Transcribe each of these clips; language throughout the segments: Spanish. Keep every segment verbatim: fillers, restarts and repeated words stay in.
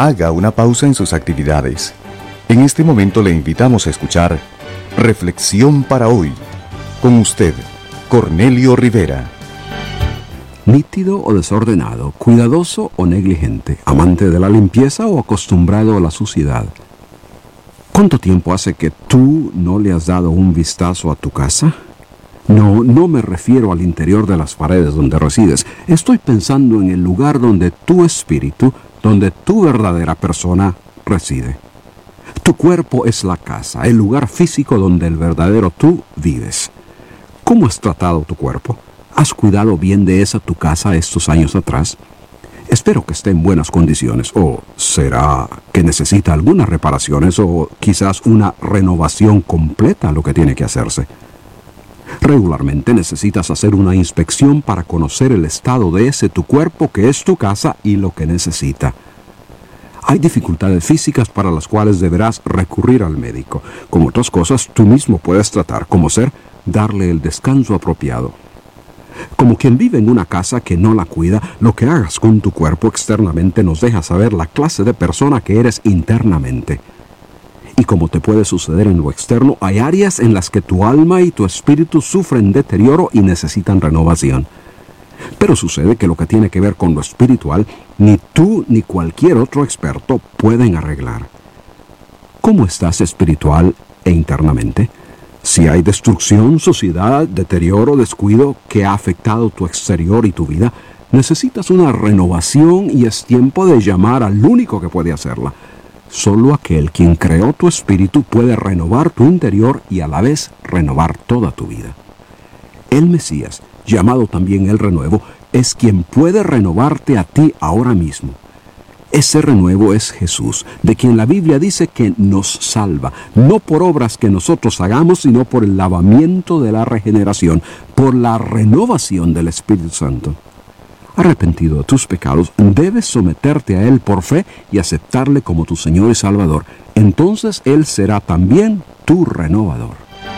haga una pausa en sus actividades. En este momento le invitamos a escuchar Reflexión para hoy. Con usted, Cornelio Rivera. Nítido o desordenado, cuidadoso o negligente, amante de la limpieza o acostumbrado a la suciedad. ¿Cuánto tiempo hace que tú no le has dado un vistazo a tu casa? No, no me refiero al interior de las paredes donde resides. Estoy pensando en el lugar donde tu espíritu, donde tu verdadera persona reside. Tu cuerpo es la casa, el lugar físico donde el verdadero tú vives. ¿Cómo has tratado tu cuerpo? ¿Has cuidado bien de esa tu casa estos años atrás? Espero que esté en buenas condiciones. ¿O será que necesita algunas reparaciones o quizás una renovación completa lo que tiene que hacerse? Regularmente necesitas hacer una inspección para conocer el estado de ese tu cuerpo que es tu casa y lo que necesita. Hay dificultades físicas para las cuales deberás recurrir al médico. Como otras cosas, tú mismo puedes tratar, como ser darle el descanso apropiado. Como quien vive en una casa que no la cuida, lo que hagas con tu cuerpo externamente nos deja saber la clase de persona que eres internamente. Y como te puede suceder en lo externo, hay áreas en las que tu alma y tu espíritu sufren deterioro y necesitan renovación. Pero sucede que lo que tiene que ver con lo espiritual, ni tú ni cualquier otro experto pueden arreglar. ¿Cómo estás espiritual e internamente? Si hay destrucción, suciedad, deterioro, descuido que ha afectado tu exterior y tu vida, necesitas una renovación y es tiempo de llamar al único que puede hacerla. Solo aquel quien creó tu espíritu puede renovar tu interior y a la vez renovar toda tu vida. El Mesías, llamado también el renuevo, es quien puede renovarte a ti ahora mismo. Ese renuevo es Jesús, de quien la Biblia dice que nos salva, no por obras que nosotros hagamos, sino por el lavamiento de la regeneración, por la renovación del Espíritu Santo. Arrepentido de tus pecados, debes someterte a Él por fe y aceptarle como tu Señor y Salvador. Entonces Él será también tu renovador.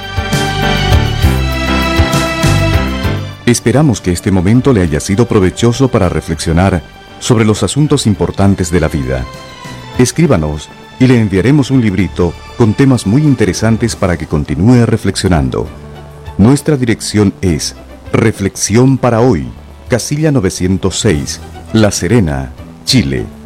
Esperamos que este momento le haya sido provechoso para reflexionar sobre los asuntos importantes de la vida. Escríbanos y le enviaremos un librito con temas muy interesantes para que continúe reflexionando. Nuestra dirección es Reflexión para hoy, Casilla novecientos seis, La Serena, Chile.